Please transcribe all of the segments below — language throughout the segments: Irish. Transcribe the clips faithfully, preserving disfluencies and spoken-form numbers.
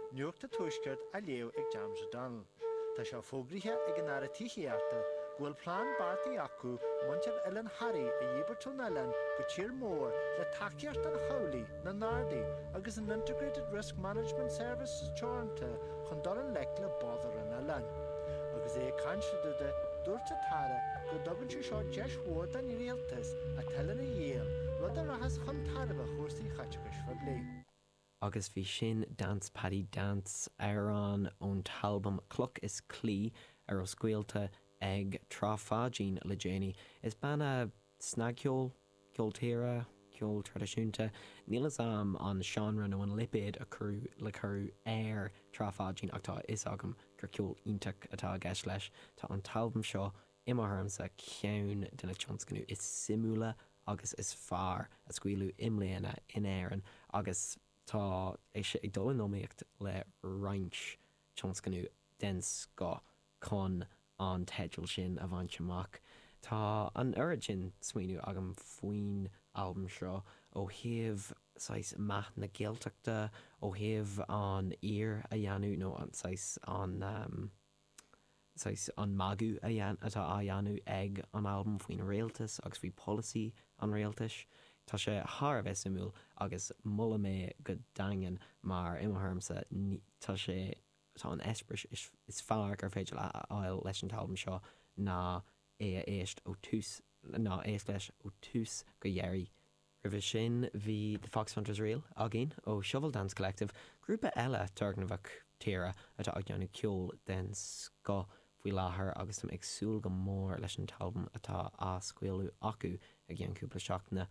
nuachta tuaisceart a léamh ag James O'Donnell. Tá seo fógrithe ag an aire tíchiarta ghfuil plán bartaí acu muintir Ellen Harry a dhéibertún Ellen go tír mór le taceart an chomhlaí na Nardaí agus an Integrated Risk Management Services teoranta chun dul an lec le bódar an Ellen. Agus é cainsiúide dúirte tara go dogann si seo deis huair den rialtas a tallan a dhéal rud a rahas chun tarba chósaí chaiteachas fa bliain. Agus bhí sin Dance Paddy Dance arán ón talbam Cloc is Clí ar os scuilta ag tráfáidín le déanaí. Is banna snagceol, ceoltéire, ceol tradiisiúnta, níl is am an seanra nó an lipid a cru le cru air tráfáidín ach tá is agam gur ceol ionteach atá gceist leis. Tá an talbam seo imartharmsa ceann duna tionscanú is simúla agus is fearr a scuilú imléana in éireann agus tá é sé ag dul nóíocht le roinnt tionscanú den sco chun an teidil sin a bhaint amach. Tá an origin smaoinú agam faoin albumm seo ó thaobh sais maith na Gaeltachta, ó thaobh an ír a dheanú nó an sais an um, sais an magu a dhean atá a dheanú ag an albumm faoin réaltas agus faoi policy an réaltas. Tá sé thar bheith simúil agus mula mé go daingan mar imartharmsa tá sé tá an espris is, is fearr gur féidir le áil leis an talbam seo ná é a éist ó tús ná éist leis ó tús go dhéirí. Ribh sin bhí the Fox Hunters Reel agin ó Shovel Dance Collective, grúpa eile tuirgnamhach tíre atá ag deanú ceol den sco faoi láthair agus tam agsúil go mór leis an talbam atá á scaoilú acu ag dhéann cúpla seachtainna.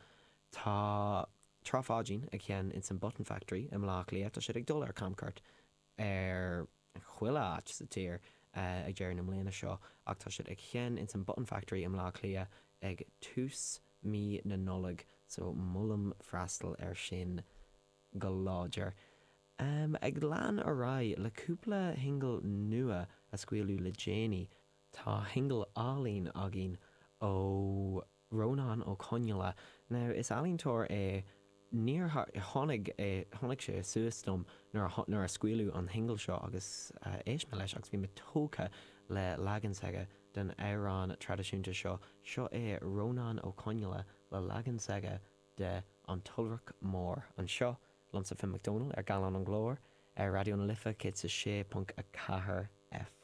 Tá tráfáidín ag cheann in san Button Factory im lá lia tá sé ag dul ar camcart ar chuile áit sa tír uh, ag dearan am léana seo ach tá sé ag cheann in san Button Factory im lá lia ag tús mí na nullag so mullam freastal ar sin go láidir. Um, ag lean a rá le cúpla hingle nua a scuilú le déanaí tá hingle álín agin ó Rónán ó Conneala. Now is alíntóir é níor tháinig é tháinig sé suastom nuair a scuilú an hingle seo agus uh, éisme leis agus bhí me tóca le leagansaige den érán tradiisiúnta seo. Seo é Rónán ó Conneala le leagansaige de an Tulrach Mór. An seo Lansa Finn McDonald ar Galan an Glór ar Radio na Lifa cé sa sé punt a cathair F.